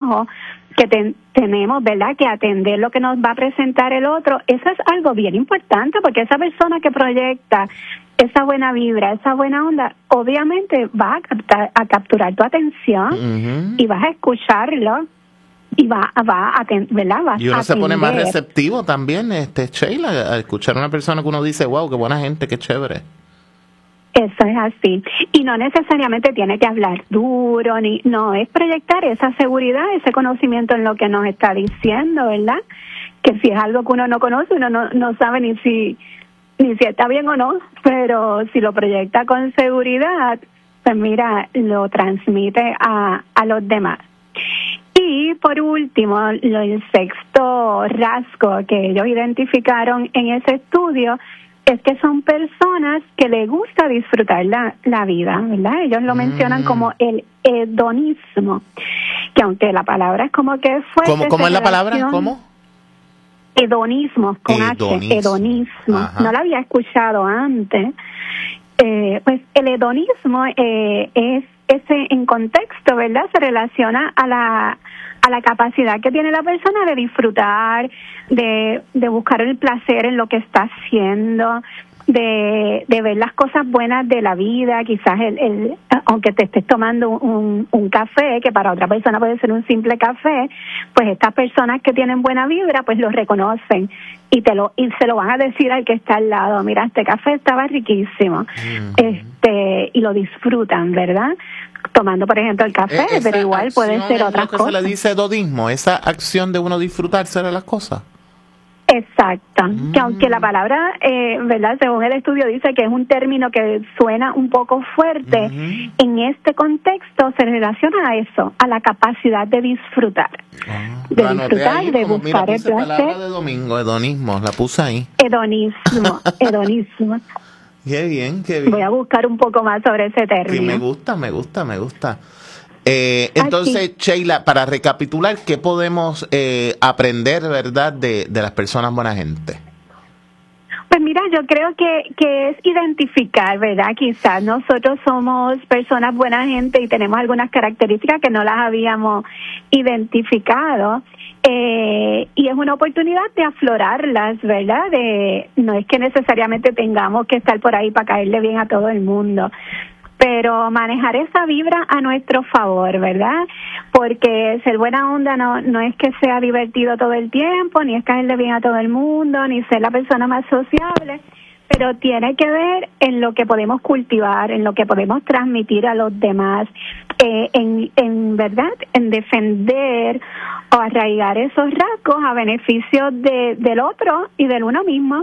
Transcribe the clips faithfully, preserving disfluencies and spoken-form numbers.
trabajo, que ten, tenemos, ¿verdad?, que atender lo que nos va a presentar el otro. Eso es algo bien importante, porque esa persona que proyecta esa buena vibra, esa buena onda, obviamente va a, captar, a capturar tu atención uh-huh. y vas a escucharlo y va, va a atender, ¿verdad? Vas y uno a se pone más atender. receptivo también, este Sheila, a escuchar a una persona que uno dice, wow, qué buena gente, qué chévere. Eso es así. Y no necesariamente tiene que hablar duro, ni no, es proyectar esa seguridad, ese conocimiento en lo que nos está diciendo, ¿verdad? Que si es algo que uno no conoce, uno no, no sabe ni si ni si está bien o no, pero si lo proyecta con seguridad, pues mira, lo transmite a, a los demás. Y por último, lo, el sexto rasgo que ellos identificaron en ese estudio es que son personas que les gusta disfrutar la, la vida, ¿verdad? Ellos lo mm. mencionan como el hedonismo, que aunque la palabra es como que fuerte. ¿Cómo, cómo es la palabra? ¿Cómo? Hedonismo, con hedonismo. H, hedonismo. Ajá. No la había escuchado antes. Eh, pues el hedonismo eh, es ese, en contexto, ¿verdad? Se relaciona a la a la capacidad que tiene la persona de disfrutar, de, de buscar el placer en lo que está haciendo, de, de ver las cosas buenas de la vida, quizás el, el aunque te estés tomando un, un café, que para otra persona puede ser un simple café, pues estas personas que tienen buena vibra, pues lo reconocen y te lo y se lo van a decir al que está al lado, mira, este café estaba riquísimo, mm. este y lo disfrutan, ¿verdad? Tomando, por ejemplo, el café, esa pero igual puede ser otras cosas. cosas. Se le dice hedonismo, esa acción de uno disfrutarse de las cosas. Exacto, mm. que aunque la palabra, eh, ¿verdad?, según el estudio dice que es un término que suena un poco fuerte, mm-hmm. en este contexto se relaciona a eso, a la capacidad de disfrutar. Ah. De disfrutar, ahí, de como, buscar mira, el placer. Palabra de domingo, hedonismo, la puse ahí. Hedonismo, hedonismo. Qué bien, qué bien. Voy a buscar un poco más sobre ese término. Sí, me gusta, me gusta, me gusta. Eh, entonces, Sheila, para recapitular, ¿qué podemos eh, aprender, verdad, de, de las personas buena gente? Pues mira, yo creo que, que es identificar, ¿verdad? Quizás nosotros somos personas buena gente y tenemos algunas características que no las habíamos identificado. Eh, y es una oportunidad de aflorarlas, ¿verdad? De, no es que necesariamente tengamos que estar por ahí para caerle bien a todo el mundo, pero manejar esa vibra a nuestro favor, ¿verdad? Porque ser buena onda no no es que sea divertido todo el tiempo, ni es caerle bien a todo el mundo, ni ser la persona más sociable, pero tiene que ver en lo que podemos cultivar, en lo que podemos transmitir a los demás, eh, en, en verdad, en defender o arraigar esos rasgos a beneficio de, del otro y del uno mismo.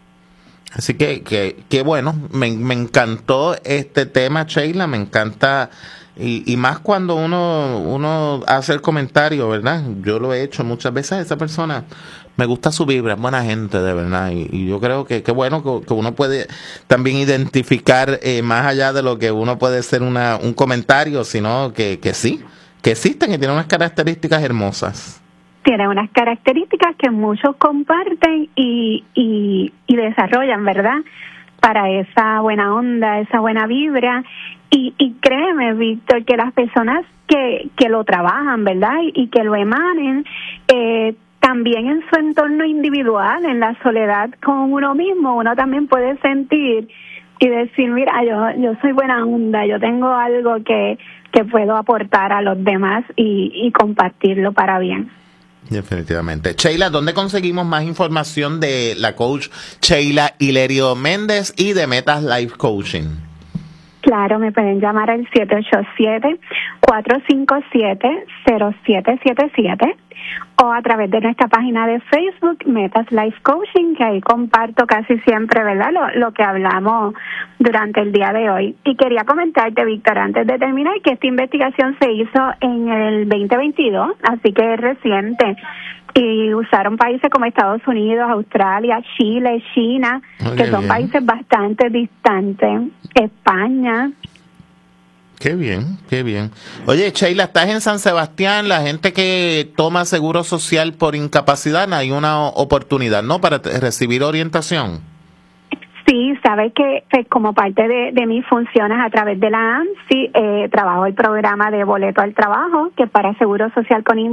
Así que, que, que bueno, me, me encantó este tema, Sheila, me encanta, y, y más cuando uno uno hace el comentario, ¿verdad? Yo lo he hecho muchas veces, esa persona, me gusta su vibra, es buena gente, de verdad, y, y yo creo que, que bueno, que, que uno puede también identificar, eh, más allá de lo que uno puede ser una un comentario, sino que, que sí, que existen y tienen unas características hermosas. Tiene unas características que muchos comparten y, y, y desarrollan, ¿verdad?, para esa buena onda, esa buena vibra. Y, y créeme, Víctor, que las personas que, que lo trabajan, ¿verdad?, y, y que lo emanen, eh, también en su entorno individual, en la soledad con uno mismo, uno también puede sentir y decir, mira, yo yo soy buena onda, yo tengo algo que, que puedo aportar a los demás y, y compartirlo para bien. Definitivamente. Sheila, ¿dónde conseguimos más información de la coach Sheila Hilerio Méndez y de Metas Life Coaching? Claro, me pueden llamar al siete ocho siete, cuatro cinco siete, cero siete siete siete o a través de nuestra página de Facebook, Metas Life Coaching, que ahí comparto casi siempre, ¿verdad?, lo, lo que hablamos durante el día de hoy. Y quería comentarte, Víctor, antes de terminar, que esta investigación se hizo en el veinte veintidós, así que es reciente. Y usaron países como Estados Unidos, Australia, Chile, China, oh, que son bien. Países bastante distantes, España. Qué bien, qué bien. Oye, Sheila, estás en San Sebastián, la gente que toma seguro social por incapacidad, hay una oportunidad, ¿no?, para t- recibir orientación. Sí, sabes que pues, como parte de, de mis funciones a través de la A M S I, eh, trabajo el programa de boleto al trabajo, que es para seguro social con